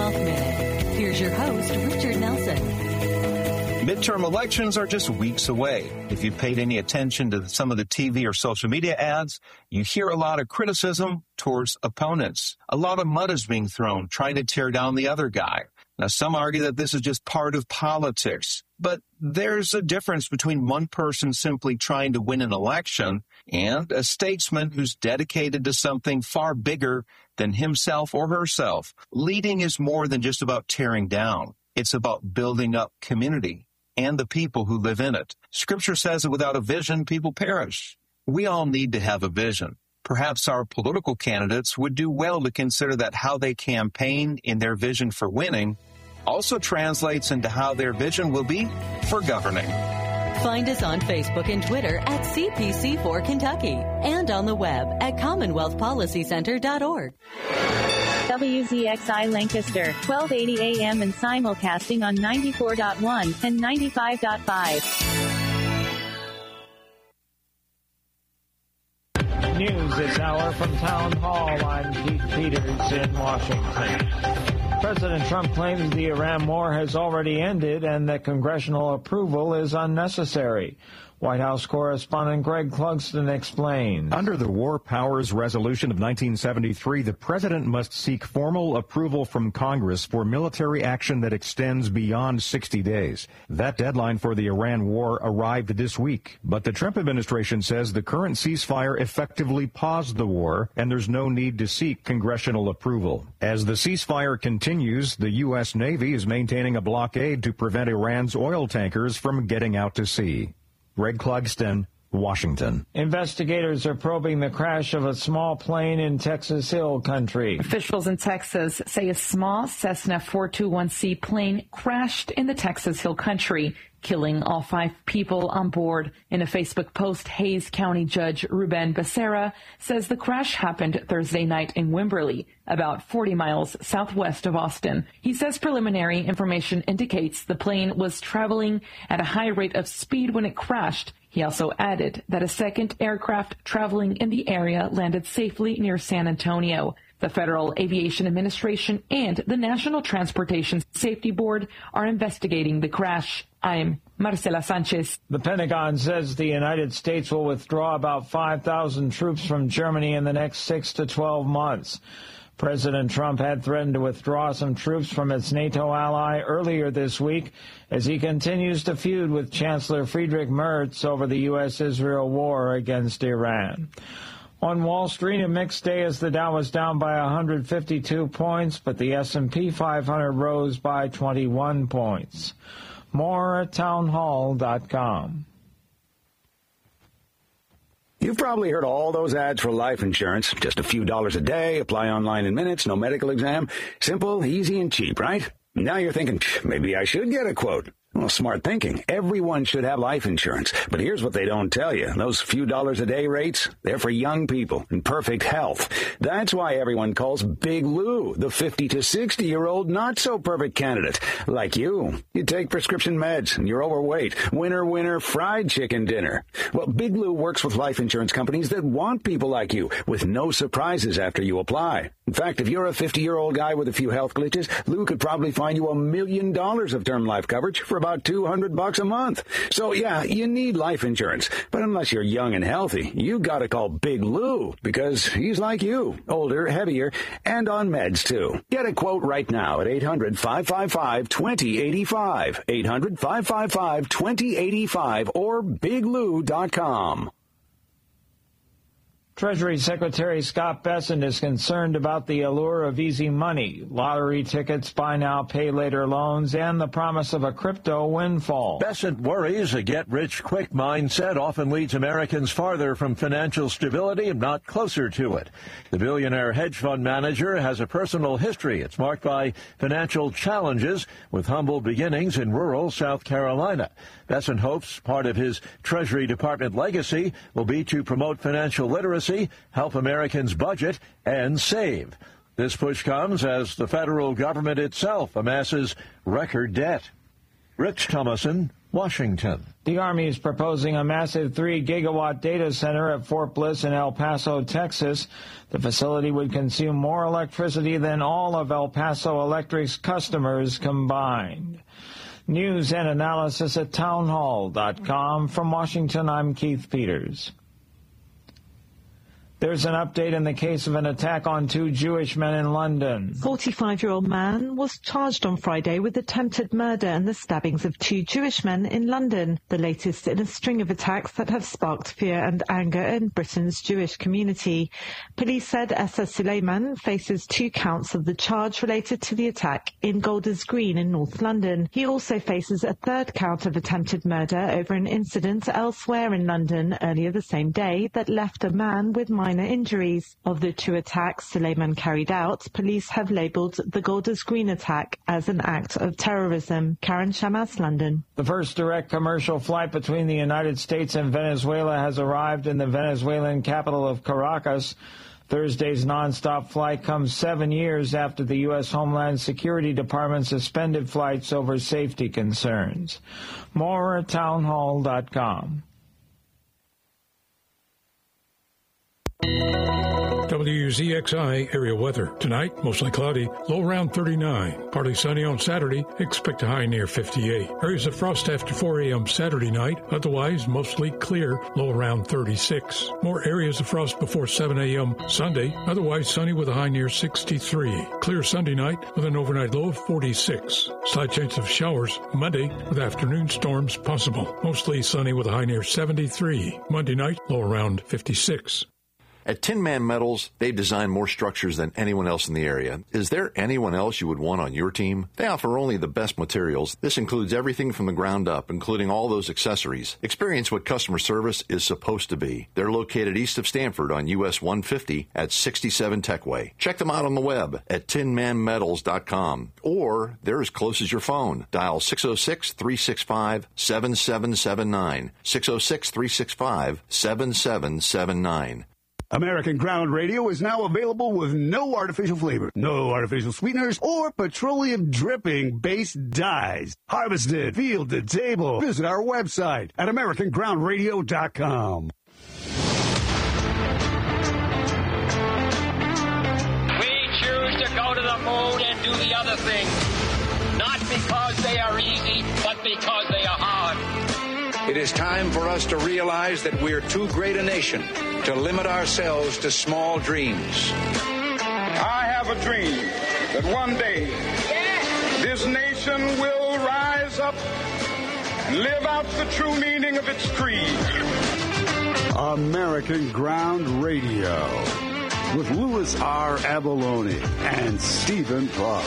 Health Minute. Here's your host, Richard Nelson. Midterm elections are just weeks away. If you've paid any attention to some of the TV or social media ads, you hear a lot of criticism towards opponents. A lot of mud is being thrown, trying to tear down the other guy. Now, some argue that this is just part of politics, but there's a difference between one person simply trying to win an election and a statesman who's dedicated to something far bigger than himself or herself. Leading is more than just about tearing down. It's about building up community and the people who live in it. Scripture says that without a vision, people perish. We all need to have a vision. Perhaps our political candidates would do well to consider that how they campaign in their vision for winning also translates into how their vision will be for governing. Find us on Facebook and Twitter at CPC4 Kentucky and on the web at CommonwealthPolicyCenter.org. WZXI Lancaster, 1280 AM and simulcasting on 94.1 and 95.5. News this hour from Town Hall. I'm Pete Peters in Washington. President Trump claims the Iran war has already ended and that congressional approval is unnecessary. White House correspondent Greg Clugston explains. Under the War Powers Resolution of 1973, the president must seek formal approval from Congress for military action that extends beyond 60 days. That deadline for the Iran war arrived this week, but the Trump administration says the current ceasefire effectively paused the war and there's no need to seek congressional approval. As the ceasefire continues, the U.S. Navy is maintaining a blockade to prevent Iran's oil tankers from getting out to sea. Greg Clugston, Washington. Investigators are probing the crash of a small plane in Texas Hill Country. Officials in Texas say a small Cessna 421C plane crashed in the Texas Hill Country, killing all 5 people on board. In a Facebook post, Hays County Judge Ruben Becerra says the crash happened Thursday night in Wimberley, about 40 miles southwest of Austin. He says preliminary information indicates the plane was traveling at a high rate of speed when it crashed. He also added that a second aircraft traveling in the area landed safely near San Antonio. The Federal Aviation Administration and the National Transportation Safety Board are investigating the crash. I'm Marcela Sanchez. The Pentagon says the United States will withdraw about 5,000 troops from Germany in the next 6 to 12 months. President Trump had threatened to withdraw some troops from its NATO ally earlier this week as he continues to feud with Chancellor Friedrich Merz over the U.S.-Israel war against Iran. On Wall Street, a mixed day as the Dow was down by 152 points, but the S&P 500 rose by 21 points. More at townhall.com. You've probably heard all those ads for life insurance. Just a few dollars a day, apply online in minutes, no medical exam. Simple, easy, and cheap, right? Now you're thinking, maybe I should get a quote. Well, smart thinking. Everyone should have life insurance. But here's what they don't tell you. Those few dollars a day rates, they're for young people in perfect health. That's why everyone calls Big Lou the 50 to 60-year-old not-so-perfect candidate. Like you. You take prescription meds and you're overweight. Winner, fried chicken dinner. Well, Big Lou works with life insurance companies that want people like you with no surprises after you apply. In fact, if you're a 50-year-old guy with a few health glitches, Lou could probably find you $1 million of term life coverage for about $200 a month. So, yeah, you need life insurance. But unless you're young and healthy, you got to call Big Lou because he's like you, older, heavier, and on meds, too. Get a quote right now at 800-555-2085, 800-555-2085, or biglou.com. Treasury Secretary Scott Bessent is concerned about the allure of easy money, lottery tickets, buy now, pay later loans, and the promise of a crypto windfall. Bessent worries a get-rich-quick mindset often leads Americans farther from financial stability and not closer to it. The billionaire hedge fund manager has a personal history. It's marked by financial challenges with humble beginnings in rural South Carolina. Bessent hopes part of his Treasury Department legacy will be to promote financial literacy, help Americans budget, and save. This push comes as the federal government itself amasses record debt. Rich Thomason, Washington. The Army is proposing a massive 3-gigawatt data center at Fort Bliss in El Paso, Texas. The facility would consume more electricity than all of El Paso Electric's customers combined. News and analysis at townhall.com. From Washington, I'm Keith Peters. There's an update in the case of an attack on 2 Jewish men in London. 45-year-old man was charged on Friday with attempted murder and the stabbings of 2 Jewish men in London, the latest in a string of attacks that have sparked fear and anger in Britain's Jewish community. Police said Essa Suleiman faces 2 counts of the charge related to the attack in Golders Green in North London. He also faces a 3rd count of attempted murder over an incident elsewhere in London earlier the same day that left a man with minor injuries. Of the 2 attacks Suleiman carried out, police have labelled the Golders Green attack as an act of terrorism. Karen Shamas, London. The first direct commercial flight between the United States and Venezuela has arrived in the Venezuelan capital of Caracas. Thursday's nonstop flight comes 7 years after the U.S. Homeland Security Department suspended flights over safety concerns. More at townhall.com. WZXI area weather. Tonight, mostly cloudy, low around 39. Partly sunny on Saturday, expect a high near 58. Areas of frost after 4 a.m. Saturday night, otherwise mostly clear, low around 36. More areas of frost before 7 a.m. Sunday, otherwise sunny with a high near 63. Clear Sunday night with an overnight low of 46. Slight chance of showers Monday with afternoon storms possible. Mostly sunny with a high near 73. Monday night, low around 56. At Tin Man Metals, they've designed more structures than anyone else in the area. Is there anyone else you would want on your team? They offer only the best materials. This includes everything from the ground up, including all those accessories. Experience what customer service is supposed to be. They're located east of Stanford on US 150 at 67 Techway. Check them out on the web at tinmanmetals.com, or they're as close as your phone. Dial 606-365-7779. 606-365-7779. American Ground Radio is now available with no artificial flavor, no artificial sweeteners, or petroleum dripping based dyes. Harvested, field to table. Visit our website at AmericanGroundRadio.com. We choose to go to the moon and do the other things, not because they are easy, but because they are hard. It is time for us to realize that we're too great a nation to limit ourselves to small dreams. I have a dream that one day this nation will rise up and live out the true meaning of its creed. American Ground Radio with Louis R. Avalone and Stephen Clark.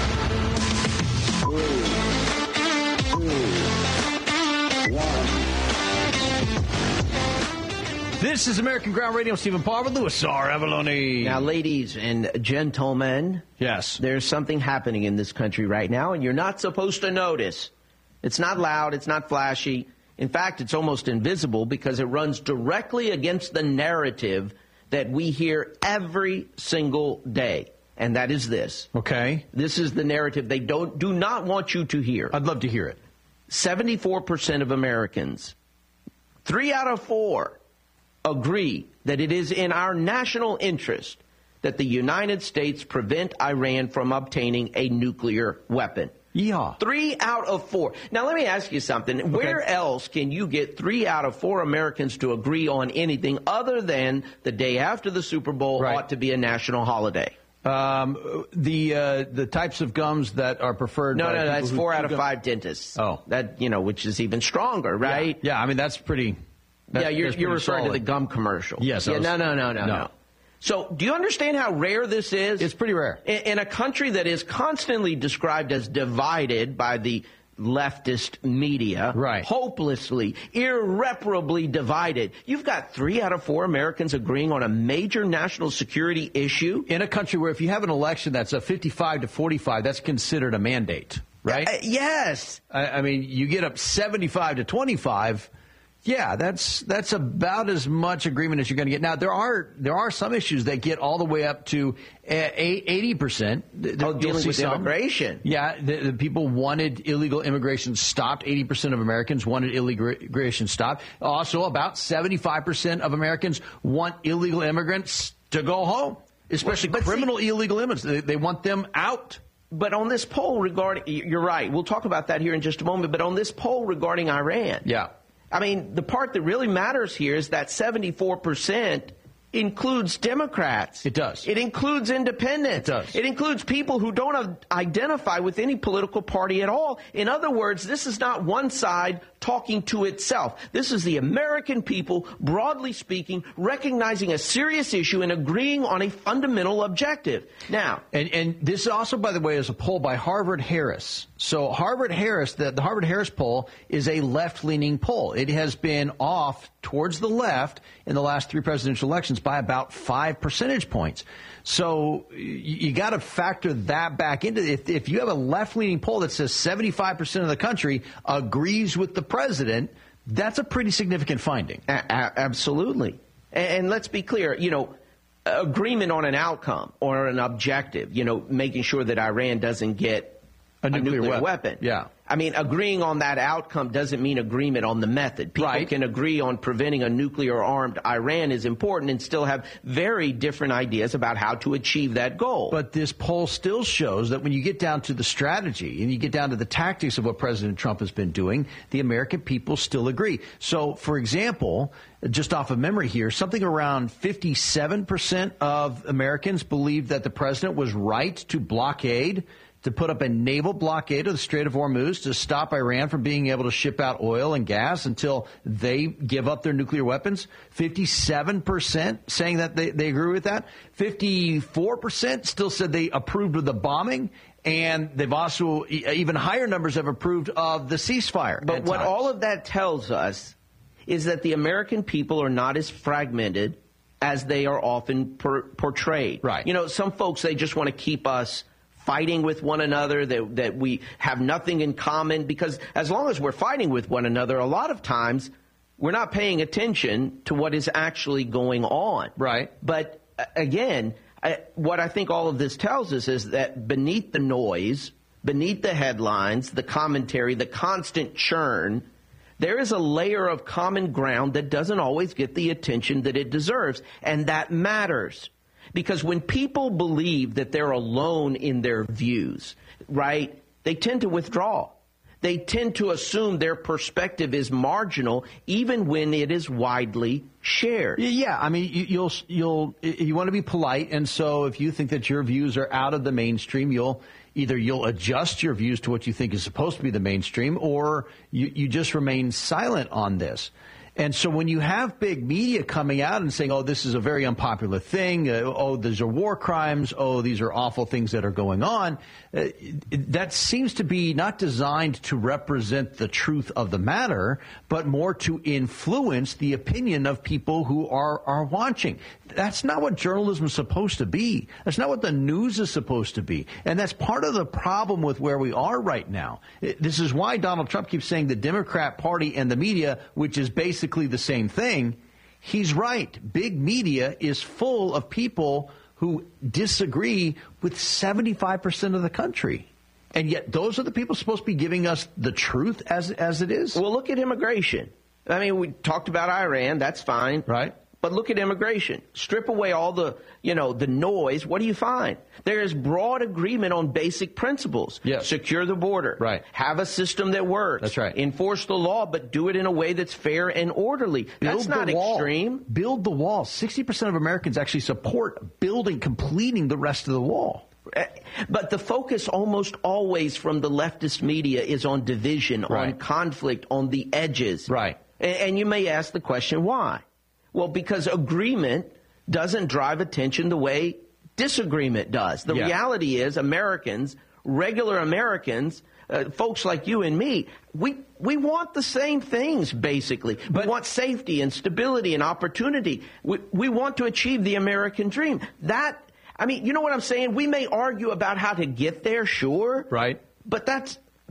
This is American Ground Radio. Stephen Parr with Louis R. Avalone. Now, ladies and gentlemen, yes, there's something happening in this country right now, and you're not supposed to notice. It's not loud. It's not flashy. In fact, it's almost invisible because it runs directly against the narrative that we hear every single day, and that is this. Okay. This is the narrative they do not want you to hear. I'd love to hear it. 74% of Americans, 3 out of 4, agree that it is in our national interest that the United States prevent Iran from obtaining a nuclear weapon. Yeah. 3 out of 4. Now, let me ask you something. Okay. Where else can you get 3 out of 4 Americans to agree on anything other than the day after the Super Bowl ought to be a national holiday? The types of gums that are preferred. No, that's 4 out of 5 dentists. Oh. That, which is even stronger, right? Yeah, I mean, that's pretty... You're referring to the gum commercial. Yes. No. So do you understand how rare this is? It's pretty rare. In a country that is constantly described as divided by the leftist media, right? Hopelessly, irreparably divided. You've got 3 out of 4 Americans agreeing on a major national security issue. In a country where if you have an election that's a 55 to 45, that's considered a mandate, right? Yes. I mean, you get up 75 to 25... Yeah, that's about as much agreement as you're going to get. Now, there are some issues that get all the way up to 80%. Dealing with immigration. Yeah, the people wanted illegal immigration stopped. 80% of Americans wanted illegal immigration stopped. Also, about 75% of Americans want illegal immigrants to go home, especially criminal illegal immigrants. They want them out. But on this poll regarding, you're right, we'll talk about that here in just a moment, but on this poll regarding Iran. Yeah. I mean, the part that really matters here is that 74% includes Democrats. It does. It includes independents. It does. It includes people who don't identify with any political party at all. In other words, this is not one side talking to itself. This is the American people, broadly speaking, recognizing a serious issue and agreeing on a fundamental objective. Now, and this also, by the way, is a poll by Harvard-Harris. So Harvard-Harris, the Harvard-Harris poll is a left-leaning poll. It has been off towards the left in the last 3 presidential elections by about 5 percentage points. So you got to factor that back into it. If you have a left-leaning poll that says 75% of the country agrees with the president, that's a pretty significant finding. Absolutely. And let's be clear, agreement on an outcome or an objective, making sure that Iran doesn't get a nuclear weapon. Yeah. I mean, agreeing on that outcome doesn't mean agreement on the method. People can agree on preventing a nuclear-armed Iran is important and still have very different ideas about how to achieve that goal. But this poll still shows that when you get down to the strategy and you get down to the tactics of what President Trump has been doing, the American people still agree. So, for example, just off of memory here, something around 57% of Americans believe that the president was right to blockade, to put up a naval blockade of the Strait of Hormuz to stop Iran from being able to ship out oil and gas until they give up their nuclear weapons. 57% saying that they agree with that. 54% still said they approved of the bombing. And they've also, even higher numbers have approved of the ceasefire. But what all of that tells us is that the American people are not as fragmented as they are often portrayed. Right. Some folks, they just want to keep us fighting with one another, that we have nothing in common, because as long as we're fighting with one another, a lot of times we're not paying attention to what is actually going on. Right. But again, what I think all of this tells us is that beneath the noise, beneath the headlines, the commentary, the constant churn, there is a layer of common ground that doesn't always get the attention that it deserves, and that matters. Because when people believe that they're alone in their views, right, they tend to withdraw. They tend to assume their perspective is marginal, even when it is widely shared. Yeah, I mean, you want to be polite, and so if you think that your views are out of the mainstream, you'll adjust your views to what you think is supposed to be the mainstream, or you just remain silent on this. And so when you have big media coming out and saying, oh, this is a very unpopular thing, oh, these are war crimes, oh, these are awful things that are going on, that seems to be not designed to represent the truth of the matter, but more to influence the opinion of people who are watching. That's not what journalism is supposed to be. That's not what the news is supposed to be. And that's part of the problem with where we are right now. This is why Donald Trump keeps saying the Democrat Party and the media, which is basically the same thing. He's right. Big media is full of people who disagree with 75% of the country. And yet those are the people supposed to be giving us the truth as it is. Well, look at immigration. I mean, we talked about Iran. That's fine. Right. But look at immigration. Strip away all the noise. What do you find? There is broad agreement on basic principles. Yes. Secure the border. Right. Have a system that works. That's right. Enforce the law, but do it in a way that's fair and orderly. That's not extreme. Build the wall. 60% of Americans actually support completing the rest of the wall. But the focus almost always from the leftist media is on division, on conflict, on the edges. Right. And you may ask the question, why? Well, because agreement doesn't drive attention the way disagreement does. The reality is Americans, regular Americans, folks like you and me, we want the same things, basically. We want safety and stability and opportunity. We want to achieve the American dream. You know what I'm saying? We may argue about how to get there, sure. Right. But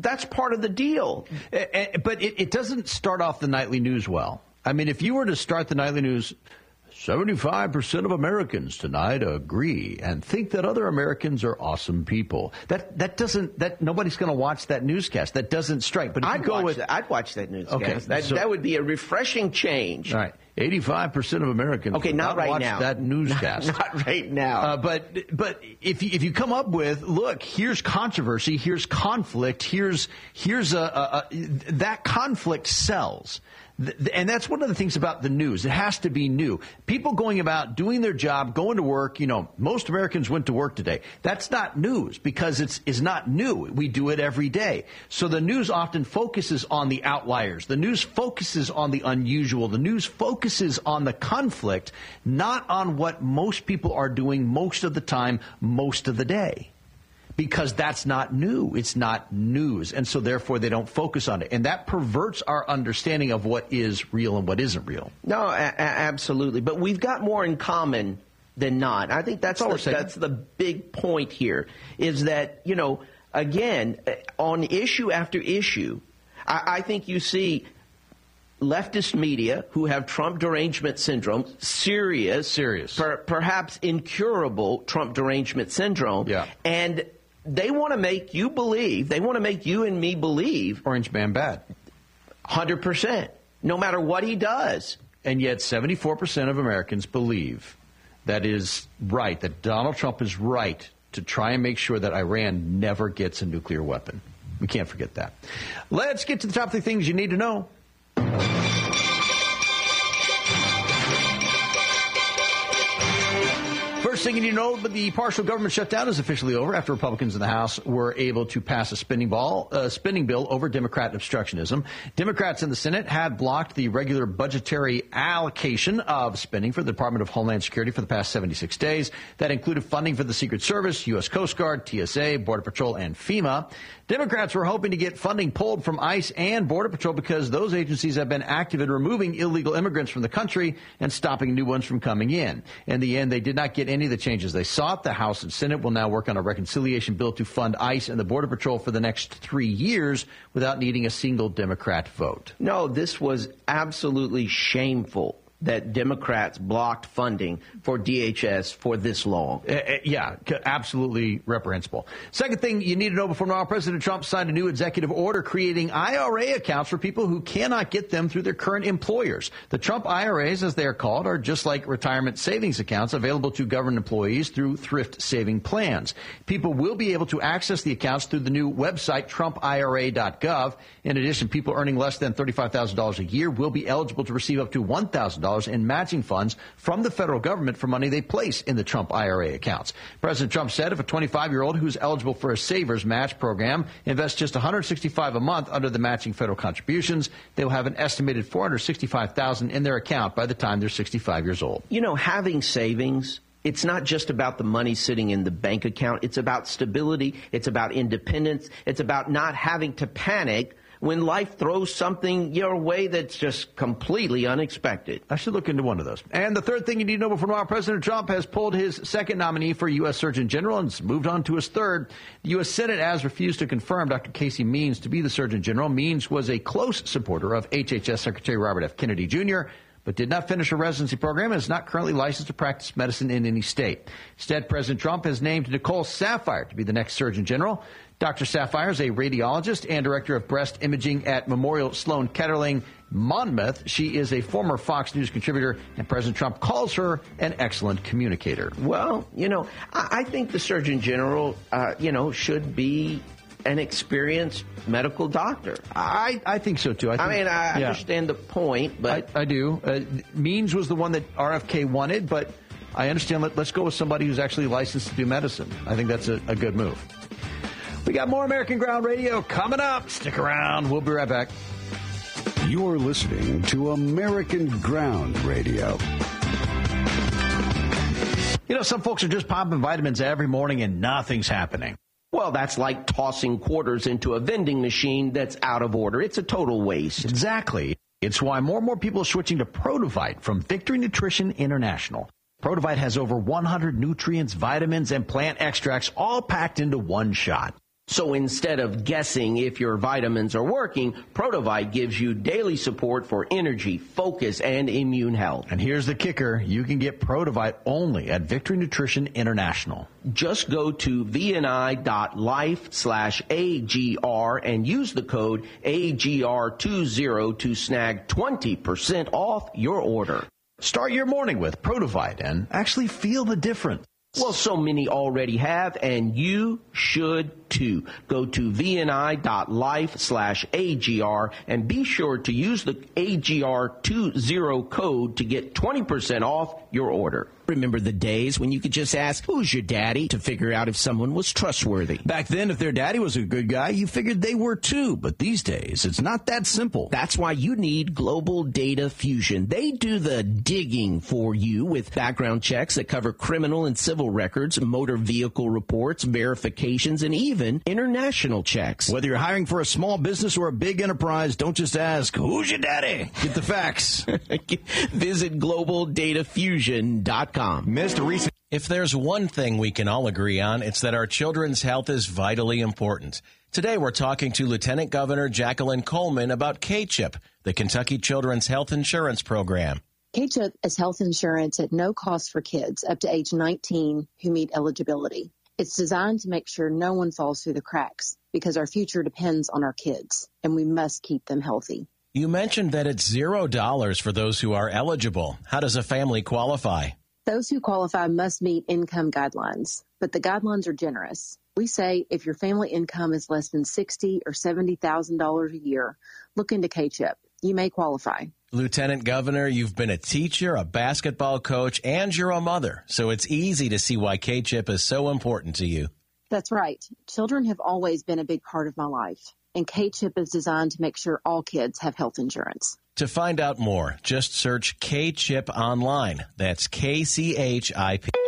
That's part of the deal. But it doesn't start off the nightly news well. I mean, if you were to start the nightly news, 75% of Americans tonight agree and think that other Americans are awesome people. That nobody's going to watch that newscast. That doesn't strike. But if I'd watch that newscast. Okay, that would be a refreshing change. All right. 85% of Americans not right watch now. that newscast. Not right now. But if you come up with, look, here's controversy, here's conflict, here's that conflict sells. And that's one of the things about the news. It has to be new. People going about doing their job, going to work. Most Americans went to work today. That's not news because it's not new. We do it every day. So the news often focuses on the outliers. The news focuses on the unusual. The news focuses on the conflict, not on what most people are doing most of the time, most of the day. Because that's not new. It's not news. And so, therefore, they don't focus on it. And that perverts our understanding of what is real and what isn't real. No, absolutely. But we've got more in common than not. I think that's the big point here is that, again, on issue after issue, I think you see leftist media who have Trump derangement syndrome, serious. Perhaps incurable Trump derangement syndrome. Yeah. And they want to make you believe, they want to make you and me believe. Orange man bad. 100%, no matter what he does. And yet 74% of Americans believe that is right, that Donald Trump is right to try and make sure that Iran never gets a nuclear weapon. We can't forget that. Let's get to the top 3 things you need to know. First thing you need to know, but the partial government shutdown is officially over after Republicans in the House were able to pass a spending bill over Democrat obstructionism. Democrats in the Senate had blocked the regular budgetary allocation of spending for the Department of Homeland Security for the past 76 days. That included funding for the Secret Service, U.S. Coast Guard, TSA, Border Patrol, and FEMA. Democrats were hoping to get funding pulled from ICE and Border Patrol because those agencies have been active in removing illegal immigrants from the country and stopping new ones from coming in. In the end, they did not get any of the changes they sought. The House and Senate will now work on a reconciliation bill to fund ICE and the Border Patrol for the next 3 years without needing a single Democrat vote. No, this was absolutely shameful that Democrats blocked funding for DHS for this long. Yeah, absolutely reprehensible. Second thing you need to know before tomorrow, President Trump signed a new executive order creating IRA accounts for people who cannot get them through their current employers. The Trump IRAs, as they are called, are just like retirement savings accounts available to government employees through thrift saving plans. People will be able to access the accounts through the new website, TrumpIRA.gov. In addition, people earning less than $35,000 a year will be eligible to receive up to $1,000 in matching funds from the federal government for money they place in the Trump IRA accounts. President Trump said if a 25-year-old who's eligible for a Savers Match program invests just $165 a month under the matching federal contributions, they will have an estimated $465,000 in their account by the time they're 65 years old. Having savings, it's not just about the money sitting in the bank account. It's about stability. It's about independence. It's about not having to panic when life throws something your way that's just completely unexpected. I should look into one of those. And the third thing you need to know before tomorrow, President Trump has pulled his second nominee for U.S. Surgeon General and has moved on to his third. The U.S. Senate has refused to confirm Dr. Casey Means to be the Surgeon General. Means was a close supporter of HHS Secretary Robert F. Kennedy Jr., but did not finish a residency program and is not currently licensed to practice medicine in any state. Instead, President Trump has named Nicole Saphier to be the next Surgeon General. Dr. Saphier is a radiologist and director of breast imaging at Memorial Sloan Kettering, Monmouth. She is a former Fox News contributor, and President Trump calls her an excellent communicator. Well, I think the Surgeon General, should be an experienced medical doctor. I think so, too. I understand the point, but... I do. Means was the one that RFK wanted, but I understand. Let's go with somebody who's actually licensed to do medicine. I think that's a good move. We got more American Ground Radio coming up. Stick around. We'll be right back. You're listening to American Ground Radio. Some folks are just popping vitamins every morning and nothing's happening. Well, that's like tossing quarters into a vending machine that's out of order. It's a total waste. Exactly. It's why more and more people are switching to Produvite from Victory Nutrition International. Produvite has over 100 nutrients, vitamins, and plant extracts all packed into one shot. So instead of guessing if your vitamins are working, Protovite gives you daily support for energy, focus, and immune health. And here's the kicker. You can get Protovite only at Victory Nutrition International. Just go to vni.life/AGR and use the code AGR20 to snag 20% off your order. Start your morning with Protovite and actually feel the difference. Well, so many already have, and you should too. Go to vni.life/AGR and be sure to use the AGR20 code to get 20% off your order. Remember the days when you could just ask, who's your daddy, to figure out if someone was trustworthy. Back then, if their daddy was a good guy, you figured they were too. But these days, it's not that simple. That's why you need Global Data Fusion. They do the digging for you with background checks that cover criminal and civil records, motor vehicle reports, verifications, and even international checks. Whether you're hiring for a small business or a big enterprise, don't just ask, who's your daddy? Get the facts. Visit GlobalDataFusion.com. If there's one thing we can all agree on, it's that our children's health is vitally important. Today we're talking to Lieutenant Governor Jacqueline Coleman about K-CHIP, the Kentucky Children's Health Insurance Program. K-CHIP is health insurance at no cost for kids up to age 19 who meet eligibility. It's designed to make sure no one falls through the cracks because our future depends on our kids, and we must keep them healthy. You mentioned that it's $0 for those who are eligible. How does a family qualify? Those who qualify must meet income guidelines, but the guidelines are generous. We say if your family income is less than $60,000 or $70,000 a year, look into K-CHIP. You may qualify. Lieutenant Governor, you've been a teacher, a basketball coach, and you're a mother, so it's easy to see why K-CHIP is so important to you. That's right. Children have always been a big part of my life, and K-CHIP is designed to make sure all kids have health insurance. To find out more, just search K-CHIP online. That's KCHIP.